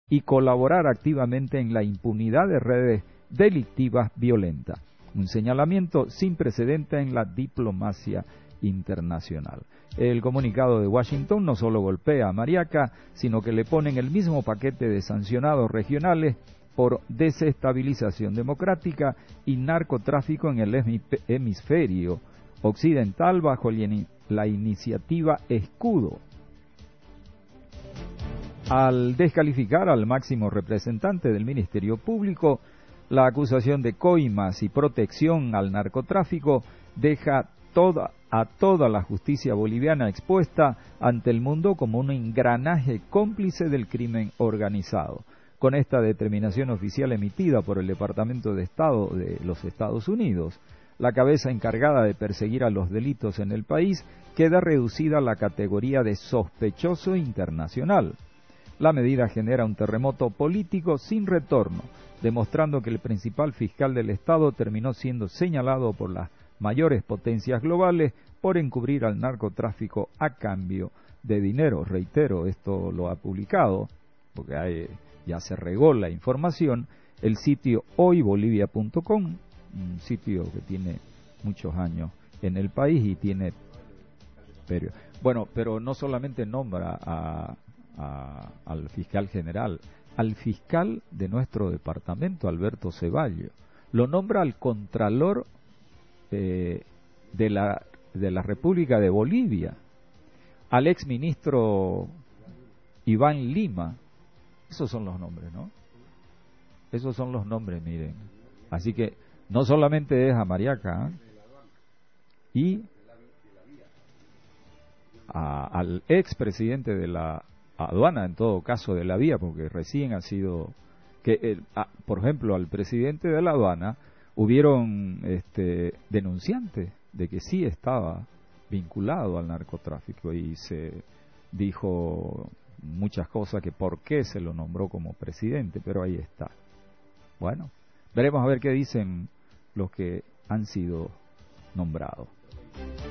y colaborar activamente en la impunidad de redes delictivas violentas. Un señalamiento sin precedente en la diplomacia internacional. El comunicado de Washington no solo golpea a Mariaca, sino que le ponen el mismo paquete de sancionados regionales por desestabilización democrática y narcotráfico en el hemisferio occidental bajo la iniciativa Escudo. Al descalificar al máximo representante del Ministerio Público, la acusación de coimas y protección al narcotráfico deja a toda la justicia boliviana expuesta ante el mundo como un engranaje cómplice del crimen organizado. Con esta determinación oficial emitida por el Departamento de Estado de los Estados Unidos, la cabeza encargada de perseguir a los delitos en el país queda reducida a la categoría de sospechoso internacional. La medida genera un terremoto político sin retorno, demostrando que el principal fiscal del Estado terminó siendo señalado por las mayores potencias globales por encubrir al narcotráfico a cambio de dinero. Reitero, esto lo ha publicado, porque ya se regó la información, el sitio hoybolivia.com, un sitio que tiene muchos años en el país y tiene... Bueno, pero no solamente nombra al fiscal general, al fiscal de nuestro departamento, Alberto Ceballos, lo nombra al contralor de la República de Bolivia, al exministro Iván Lima. Esos son los nombres, ¿no? Esos son los nombres, miren. Así que no solamente es a Mariaca, y al expresidente de la aduana, en todo caso de la vía, porque recién ha sido por ejemplo, al presidente de la aduana hubieron denunciantes de que sí estaba vinculado al narcotráfico y se dijo muchas cosas que por qué se lo nombró como presidente, pero ahí está. Bueno, veremos a ver qué dicen los que han sido nombrados.